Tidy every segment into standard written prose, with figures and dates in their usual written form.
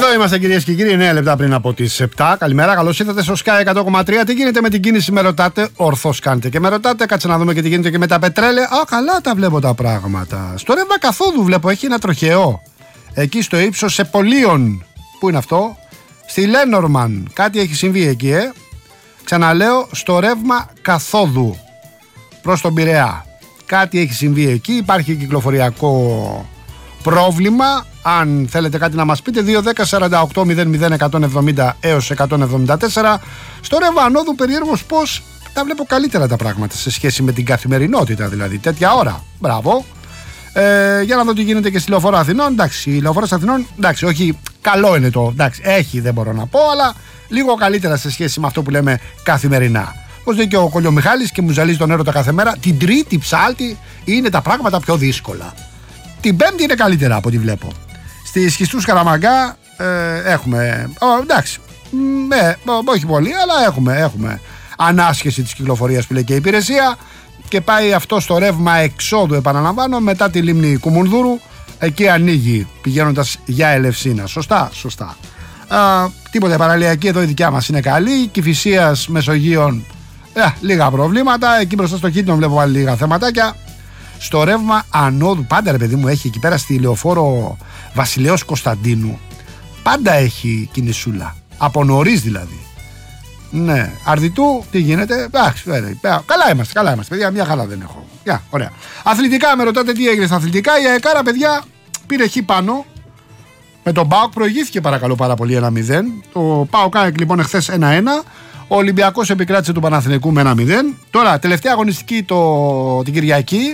Εδώ είμαστε κυρίες και κύριοι, 9 λεπτά πριν από τις 7. Καλημέρα, καλώς ήρθατε στο Sky 100,3. Τι γίνεται με την κίνηση, με ρωτάτε? Ορθώς κάνετε και με ρωτάτε. Κάτσε να δούμε και τι γίνεται και με τα πετρέλαια. Α, καλά τα βλέπω τα πράγματα. Στο ρεύμα καθόδου βλέπω έχει ένα τροχαίο. Εκεί στο ύψος Επολίων. Πού είναι αυτό? Στη Λένορμαν. Κάτι έχει συμβεί εκεί, Ξαναλέω, στο ρεύμα καθόδου προς τον Πειραιά. Κάτι έχει συμβεί εκεί. Υπάρχει κυκλοφοριακό πρόβλημα. Αν θέλετε κάτι να μας πείτε, 2-10-48-00-170 έως 174. Στο ρεύμα ανόδου περιέργως πως τα βλέπω καλύτερα τα πράγματα σε σχέση με την καθημερινότητα, δηλαδή τέτοια ώρα. Μπράβο. Για να δω τι γίνεται και στη Λεωφόρο Αθηνών. Εντάξει, η Λεωφόρος Αθηνών, εντάξει, όχι, καλό είναι το. Εντάξει, έχει, δεν μπορώ να πω, αλλά λίγο καλύτερα σε σχέση με αυτό που λέμε καθημερινά. Όπως λέει και ο Κολιομιχάλης και μου ζαλίζει τον έρωτα κάθε μέρα, την Τρίτη ψάλτη είναι τα πράγματα πιο δύσκολα. Την Πέμπτη είναι καλύτερα από ό,τι βλέπω. Στη Σχιστούς Καραμαγκά έχουμε. Εντάξει, όχι πολύ, αλλά έχουμε ανάσχεση της κυκλοφορίας που λέει και η υπηρεσία. Και πάει αυτό στο ρεύμα εξόδου, επαναλαμβάνω, μετά τη λίμνη Κουμουνδούρου. Εκεί ανοίγει πηγαίνοντας για Ελευσίνα. Σωστά. Τίποτα, η παραλιακή εδώ η δικιά μας είναι καλή. Κηφισίας, Μεσογείων, λίγα προβλήματα. Εκεί μπροστά στο Κίτνο βλέπω πάλι λίγα θεματάκια. Στο ρεύμα ανόδου, πάντα ρε παιδί μου, έχει εκεί πέρα στη Λεωφόρο Βασιλέως Κωνσταντίνου. Πάντα έχει κινησούλα. Από νωρίς δηλαδή. Ναι, Αρδιτού, τι γίνεται? Εντάξει, καλά είμαστε, παιδιά. Μια χαρά δεν έχω. Ωραία. Αθλητικά, με ρωτάτε τι έγινε στα αθλητικά. Η ΑΕΚΑΡΑ, παιδιά, πήρε χ πάνω. Με τον ΠΑΟΚ προηγήθηκε παρακαλώ πάρα πολύ 1-0. Το ΠΑΟΚ λοιπόν εχθές 1-1. Ο Ολυμπιακός επικράτησε του Παναθηναϊκού με 1-0. Τώρα, τελευταία αγωνιστική την Κυριακή.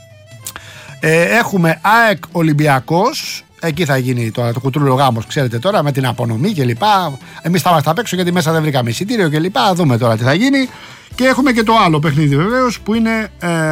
Έχουμε ΑΕΚ Ολυμπιακός. Εκεί θα γίνει το κουτρούλο γάμος, ξέρετε τώρα, με την απονομή κλπ. Εμείς θα είμαστε απ' έξω γιατί μέσα δεν βρήκαμε εισιτήριο κλπ. Δούμε τώρα τι θα γίνει. Και έχουμε και το άλλο παιχνίδι βεβαίως που είναι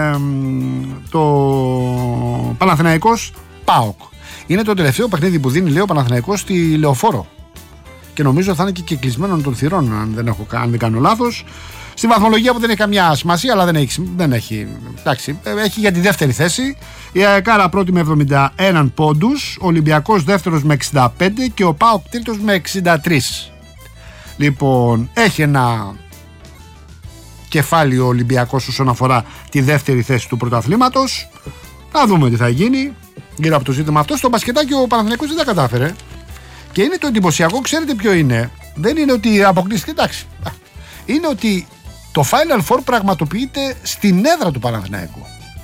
το Παναθηναϊκός ΠΑΟΚ. Είναι το τελευταίο παιχνίδι που δίνει, λέει, ο Παναθηναϊκός στη Λεωφόρο. Και νομίζω θα είναι και κλεισμένων των θυρών, αν δεν κάνω λάθος. Στη βαθμολογία που δεν έχει καμιά σημασία, αλλά δεν έχει. Εντάξει, έχει για τη δεύτερη θέση. Η ΑΕΚΑΡΑ πρώτη με 71 πόντους. Ο Ολυμπιακός δεύτερος με 65 και ο ΠΑΟΚ τρίτος με 63. Λοιπόν, έχει ένα κεφάλι ο Ολυμπιακός όσον αφορά τη δεύτερη θέση του πρωταθλήματος. Να δούμε τι θα γίνει γύρω από το ζήτημα αυτό. Στο μπασκετάκι ο Παναθηναϊκός δεν τα κατάφερε. Και είναι το εντυπωσιακό, ξέρετε ποιο είναι? Δεν είναι ότι αποκλείστηκε, εντάξει. Είναι ότι το Final Four πραγματοποιείται στην έδρα του Παναθηναϊκού.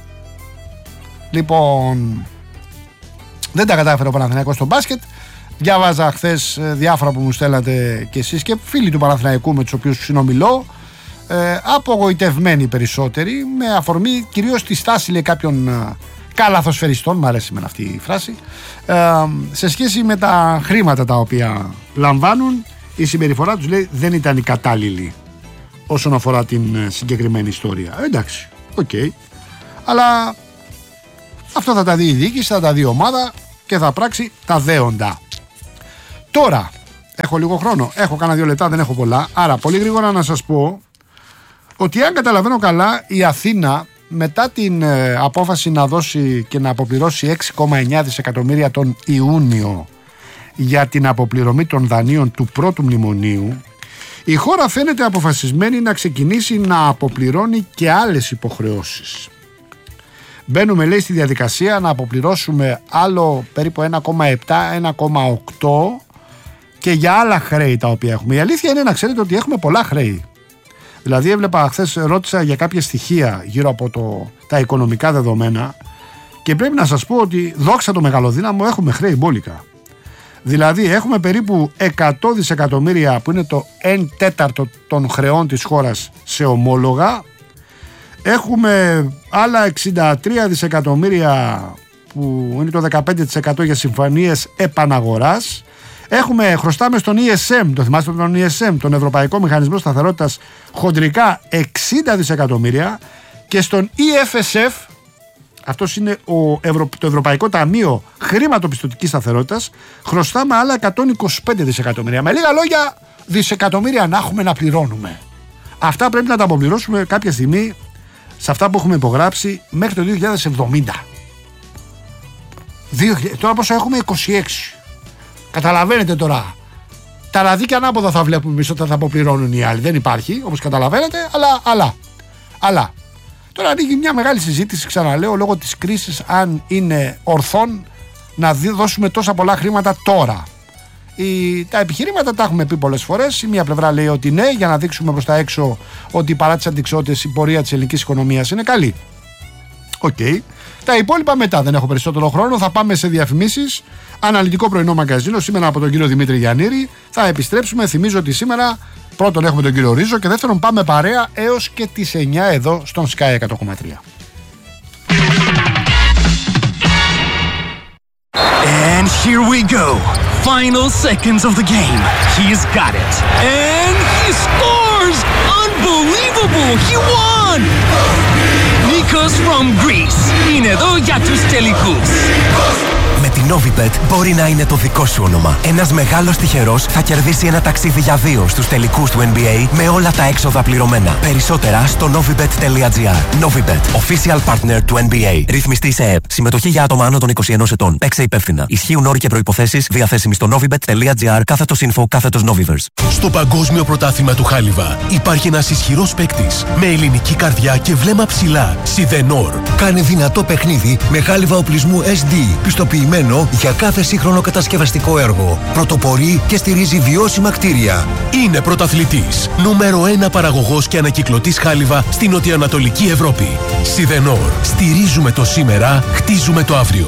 Λοιπόν, δεν τα κατάφερε ο Παναθηναϊκός στο μπάσκετ. Διάβαζα χθες διάφορα που μου στέλνατε κι εσείς και φίλοι του Παναθηναϊκού με τους οποίους συνομιλώ. Απογοητευμένοι περισσότεροι, με αφορμή κυρίως τη στάση, λέει, κάποιων καλαθοσφαιριστών, μου αρέσει με αυτή η φράση, σε σχέση με τα χρήματα τα οποία λαμβάνουν. Η συμπεριφορά τους, λέει, δεν ήταν η κατάλληλη όσον αφορά την συγκεκριμένη ιστορία. Εντάξει, οκ. Αλλά αυτό θα τα δει η διοίκηση, θα τα δει η ομάδα και θα πράξει τα δέοντα. Τώρα, έχω λίγο χρόνο, έχω κάνα 2 λεπτά, δεν έχω πολλά. Άρα, πολύ γρήγορα να σας πω ότι αν καταλαβαίνω καλά, η Αθήνα μετά την απόφαση να δώσει και να αποπληρώσει 6,9 δισεκατομμύρια τον Ιούνιο για την αποπληρωμή των δανείων του πρώτου μνημονίου, η χώρα φαίνεται αποφασισμένη να ξεκινήσει να αποπληρώνει και άλλες υποχρεώσεις. Μπαίνουμε, λέει, στη διαδικασία να αποπληρώσουμε άλλο περίπου 1,7-1,8 και για άλλα χρέη τα οποία έχουμε. Η αλήθεια είναι να ξέρετε ότι έχουμε πολλά χρέη. Δηλαδή έβλεπα χθες, ρώτησα για κάποια στοιχεία γύρω από τα οικονομικά δεδομένα και πρέπει να σας πω ότι δόξα το μεγαλοδύναμο έχουμε χρέη μπόλικα. Δηλαδή έχουμε περίπου 100 δισεκατομμύρια που είναι το 1/4 των χρεών της χώρας σε ομόλογα. Έχουμε άλλα 63 δισεκατομμύρια που είναι το 15% για συμφωνίες επαναγοράς. Χρωστάμε στον ESM, το θυμάστε τον ESM, τον Ευρωπαϊκό Μηχανισμό Σταθερότητας, χοντρικά 60 δισεκατομμύρια και στον EFSF, αυτός είναι το Ευρωπαϊκό Ταμείο Χρηματοπιστωτικής Σταθερότητας, χρωστάμε άλλα 125 δισεκατομμύρια. Με λίγα λόγια, δισεκατομμύρια να έχουμε να πληρώνουμε. Αυτά πρέπει να τα αποπληρώσουμε κάποια στιγμή σε αυτά που έχουμε υπογράψει μέχρι το 2070. Τώρα πόσο έχουμε? 26. Καταλαβαίνετε τώρα. Τα ραδίκια ανάποδα θα βλέπουμε εμείς όταν θα αποπληρώνουν οι άλλοι. Δεν υπάρχει, όπως καταλαβαίνετε, αλλά. Τώρα ανοίγει μια μεγάλη συζήτηση, ξαναλέω, λόγω της κρίσης, αν είναι ορθόν να δώσουμε τόσα πολλά χρήματα τώρα. Τα επιχειρήματα τα έχουμε πει πολλές φορές. Η μία πλευρά λέει ότι ναι, για να δείξουμε προς τα έξω ότι παρά τις αντικσότητες η πορεία της ελληνικής οικονομίας είναι καλή. Οκ. Τα υπόλοιπα μετά, δεν έχω περισσότερο χρόνο. Θα πάμε σε διαφημίσεις. Αναλυτικό πρωινό μαγκαζίνο σήμερα από τον κύριο Δημήτρη Γιαννήρη. Θα επιστρέψουμε. Θυμίζω ότι σήμερα πρώτον έχουμε τον κύριο Ρίζο και δεύτερον πάμε παρέα έως και τις 9 εδώ στον Sky 100,3. And here we go. Final seconds of the game. He's got it. And he scores! Unbelievable! He won! Nikos from Greece. Είναι εδώ για τους τελικούς. Με την Novibet μπορεί να είναι το δικό σου όνομα. Ένας μεγάλος τυχερός θα κερδίσει ένα ταξίδι για 2 στους τελικούς του NBA με όλα τα έξοδα πληρωμένα. Περισσότερα στο novibet.gr. Novibet, official partner του NBA. Ρυθμιστή σε ΕΕΠ. Συμμετοχή για άτομα άνω των 21 ετών. Παίξε υπεύθυνα. Ισχύουν όροι και προϋποθέσεις. Διαθέσιμοι στο novibet.gr/info/Novivers. Στο Παγκόσμιο Πρωτάθλημα του Χάλιβα υπάρχει ένας ισχυρός παίκτης με ελληνική καρδιά και βλέμμα ψηλά. Σιδενόρ. Κάνει δυνατό παιχνίδι με χάλιβα οπλισμού SD. Πιστοποιημένο για κάθε σύγχρονο κατασκευαστικό έργο. Πρωτοπορεί και στηρίζει βιώσιμα κτίρια. Είναι πρωταθλητής. Νούμερο 1 παραγωγός και ανακυκλωτής χάλιβα στην νοτιοανατολική Ευρώπη. Σιδενόρ. Στηρίζουμε το σήμερα, χτίζουμε το αύριο.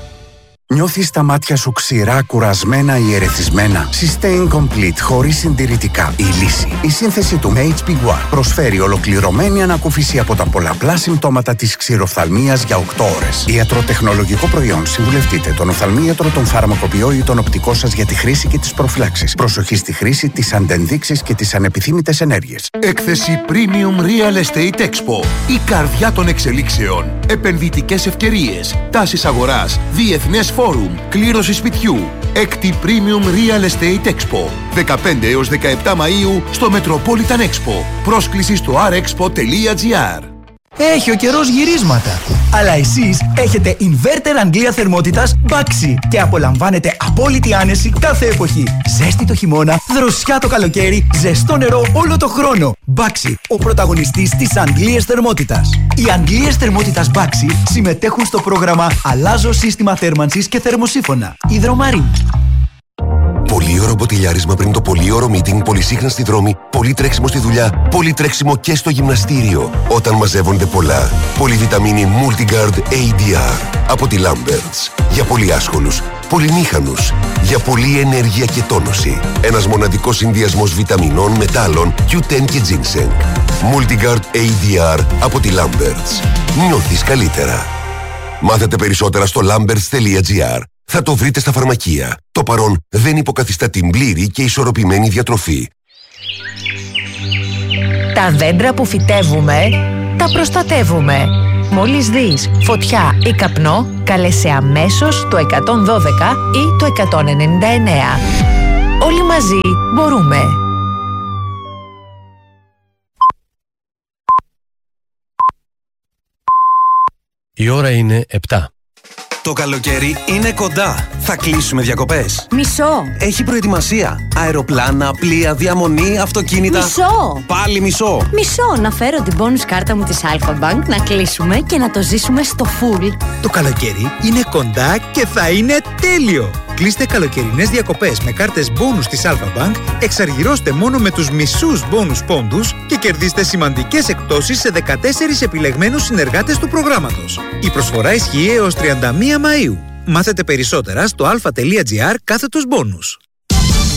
Νιώθεις τα μάτια σου ξηρά, κουρασμένα ή ερεθισμένα? Sustain Complete χωρίς συντηρητικά. Η λύση. Η σύνθεση του HB One προσφέρει ολοκληρωμένη ανακούφιση από τα πολλαπλά συμπτώματα της ξηροφθαλμίας για 8 ώρες. Ιατροτεχνολογικό προϊόν. Συμβουλευτείτε τον οφθαλμίατρο, τον φαρμακοποιό ή τον οπτικό σας για τη χρήση και τις προφυλάξεις. Προσοχή στη χρήση, τις αντενδείξεις και τις ανεπιθύμητες ενέργειες. Έκθεση Premium Real Estate Expo. Η καρδιά των εξελίξεων. Επενδυτικές ευκαιρίες. Τάσεις αγοράς. Διεθνές φόρουμ. Κλήρωση σπιτιού. Έκτη Premium Real Estate Expo. 15 έως 17 Μαΐου στο Metropolitan Expo. Πρόσκληση στο rexpo.gr. Έχει ο καιρός γυρίσματα. Αλλά εσείς έχετε inverter Αγγλία θερμότητας Baxi και απολαμβάνετε απόλυτη άνεση κάθε εποχή. Ζέστη το χειμώνα, δροσιά το καλοκαίρι, ζεστό νερό όλο το χρόνο. Baxi, ο πρωταγωνιστής της Αγγλίας θερμότητας. Οι Αγγλίες θερμότητας Baxi συμμετέχουν στο πρόγραμμα Αλλάζω σύστημα θέρμανσης και θερμοσύφωνα. Υδρομαρή. Πολύωρο μποτιλιάρισμα πριν το πολύωρο meeting, πολυσύχναστη δρόμη, πολύ τρέξιμο στη δουλειά, πολύ τρέξιμο και στο γυμναστήριο. Όταν μαζεύονται πολλά. Πολυβιταμίνη Multigard ADR από τη Lamberts. Για πολύ άσχολους, πολυμήχανους. Για πολλή ενέργεια και τόνωση. Ένας μοναδικός συνδυασμός βιταμινών, μετάλλων, Q10 και ginseng. Multigard ADR από τη Lamberts. Νιώθεις καλύτερα. Μάθετε περισσότερα στο lamberts.gr. Θα το βρείτε στα φαρμακεία. Το παρόν δεν υποκαθιστά την πλήρη και ισορροπημένη διατροφή. Τα δέντρα που φυτεύουμε, τα προστατεύουμε. Μόλις δεις φωτιά ή καπνό, κάλεσε αμέσως το 112 ή το 199. Όλοι μαζί μπορούμε. Η ώρα είναι 7. Το καλοκαίρι είναι κοντά. Θα κλείσουμε διακοπές. Μισό. Έχει προετοιμασία. Αεροπλάνα, πλοία, διαμονή, αυτοκίνητα. Μισό. Πάλι μισό. Μισό. Να φέρω την bonus κάρτα μου της Alpha Bank, να κλείσουμε και να το ζήσουμε στο full. Το καλοκαίρι είναι κοντά και θα είναι τέλειο. Κλείστε καλοκαιρινές διακοπές με κάρτες bonus της Alpha Bank, εξαργυρώστε μόνο με τους μισούς bonus πόντους και κερδίστε σημαντικές εκπτώσεις σε 14 επιλεγμένους συνεργάτες του προγράμματος. Η προσφορά ισχύει έως 31 Μαΐου. Μάθετε περισσότερα στο alpha.gr/bonus.